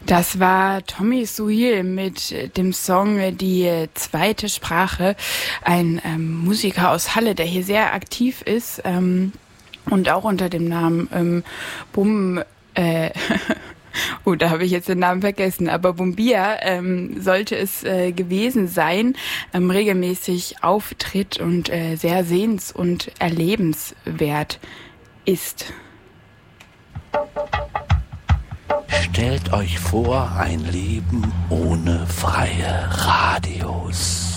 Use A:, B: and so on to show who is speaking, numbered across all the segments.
A: Das war Tommy Suhil mit dem Song Die zweite Sprache, ein Musiker aus Halle, der hier sehr aktiv ist und auch unter dem Namen oh, da habe ich jetzt den Namen vergessen, aber Bumbia sollte es gewesen sein, regelmäßig auftritt und sehr sehens- und erlebenswert ist.
B: Stellt euch vor, ein Leben ohne freie Radios.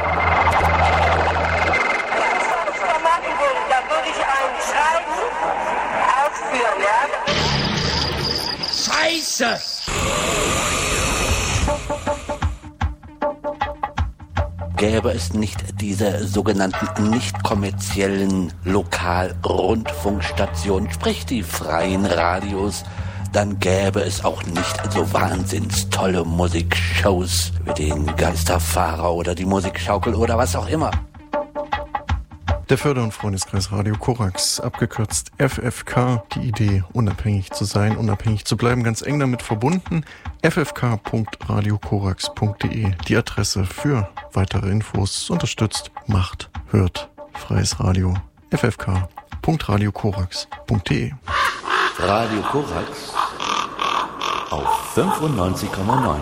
C: Machen würde, da würde ich einen Schreiben ausführen, ja?
B: Scheiße! Gäbe es nicht diese sogenannten nicht kommerziellen Lokalrundfunkstationen, sprich die freien Radios, dann gäbe es auch nicht so wahnsinns tolle Musikshows wie den Geisterfahrer oder die Musikschaukel oder was auch immer.
D: Der Förder- und Freundeskreis Radio Korax, abgekürzt FFK, die Idee, unabhängig zu sein, unabhängig zu bleiben, ganz eng damit verbunden. ffk.radiokorax.de, die Adresse für weitere Infos, unterstützt, macht, hört, freies Radio, ffk.radiokorax.de.
B: Radio Korax auf 95,9.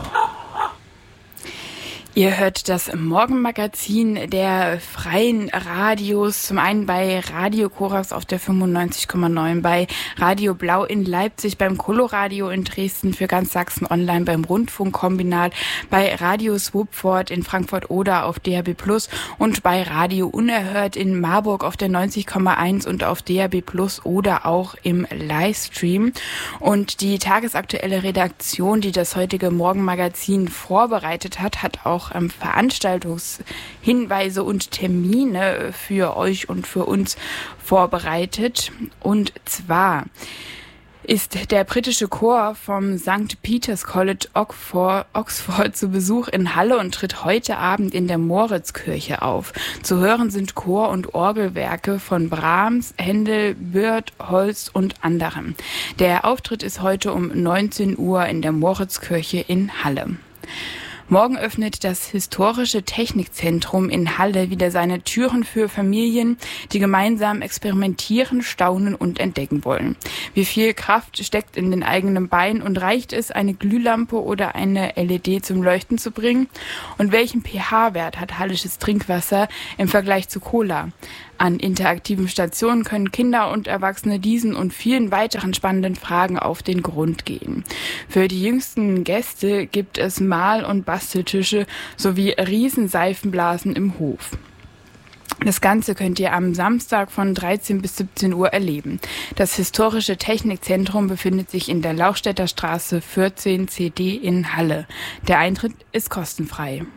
A: Ihr hört das Morgenmagazin der freien Radios, zum einen bei Radio Korax auf der 95,9, bei Radio Blau in Leipzig, beim Coloradio in Dresden, für ganz Sachsen online, beim Rundfunkkombinat, bei Radio Swupford in Frankfurt-Oder auf DAB+ und bei Radio Unerhört in Marburg auf der 90,1 und auf DAB+ oder auch im Livestream. Und die tagesaktuelle Redaktion, die das heutige Morgenmagazin vorbereitet hat, hat auch Veranstaltungshinweise und Termine für euch und für uns vorbereitet. Und zwar ist der britische Chor vom St. Peter's College Oxford zu Besuch in Halle und tritt heute Abend in der Moritzkirche auf. Zu hören sind Chor- und Orgelwerke von Brahms, Händel, Byrd, Holst und anderem. Der Auftritt ist heute um 19 Uhr in der Moritzkirche in Halle. Morgen öffnet das Historische Technikzentrum in Halle wieder seine Türen für Familien, die gemeinsam experimentieren, staunen und entdecken wollen. Wie viel Kraft steckt in den eigenen Beinen und reicht es, eine Glühlampe oder eine LED zum Leuchten zu bringen? Und welchen pH-Wert hat hallisches Trinkwasser im Vergleich zu Cola? An interaktiven Stationen können Kinder und Erwachsene diesen und vielen weiteren spannenden Fragen auf den Grund gehen. Für die jüngsten Gäste gibt es Mal- und Basteltische sowie Riesenseifenblasen im Hof. Das Ganze könnt ihr am Samstag von 13 bis 17 Uhr erleben. Das Historische Technikzentrum befindet sich in der Lauchstädter Straße 14 CD in Halle. Der Eintritt ist kostenfrei.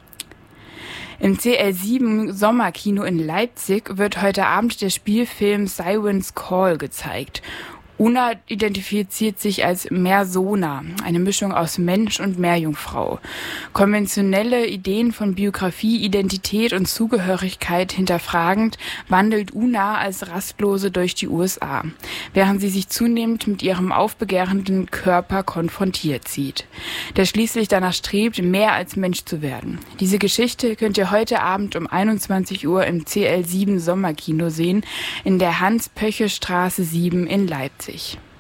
A: Im CL7 Sommerkino in Leipzig wird heute Abend der Spielfilm Siren's Call gezeigt. Una identifiziert sich als Meersona, eine Mischung aus Mensch und Meerjungfrau. Konventionelle Ideen von Biografie, Identität und Zugehörigkeit hinterfragend wandelt Una als Rastlose durch die USA, während sie sich zunehmend mit ihrem aufbegehrenden Körper konfrontiert sieht, der schließlich danach strebt, mehr als Mensch zu werden. Diese Geschichte könnt ihr heute Abend um 21 Uhr im CL7 Sommerkino sehen, in der Hans-Pöche-Straße 7 in Leipzig.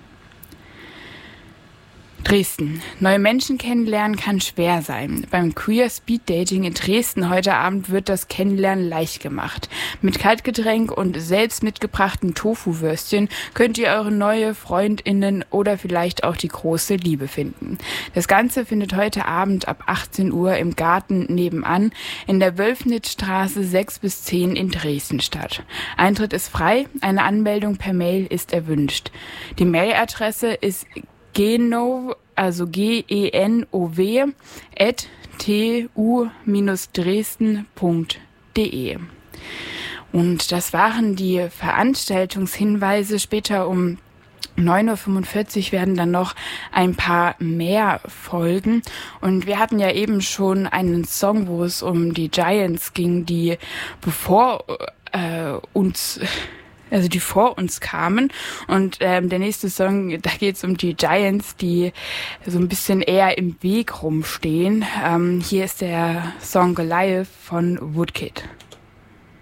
A: Dresden. Neue Menschen kennenlernen kann schwer sein. Beim Queer Speed Dating in Dresden heute Abend wird das Kennenlernen leicht gemacht. Mit Kaltgetränk und selbst mitgebrachten Tofu-Würstchen könnt ihr eure neue FreundInnen oder vielleicht auch die große Liebe finden. Das Ganze findet heute Abend ab 18 Uhr im Garten nebenan in der Wölfnitzstraße 6 bis 10 in Dresden statt. Eintritt ist frei, eine Anmeldung per Mail ist erwünscht. Die Mailadresse ist genov, also GENOW @tu-dresden.de. Und das waren die Veranstaltungshinweise. Später um 9.45 Uhr werden dann noch ein paar mehr folgen. Und wir hatten ja eben schon einen Song, wo es um die Giants ging, die bevor uns Also die vor uns kamen. Und der nächste Song, da geht es um die Giants, die so ein bisschen eher im Weg rumstehen. Hier ist der Song Goliath von Woodkid.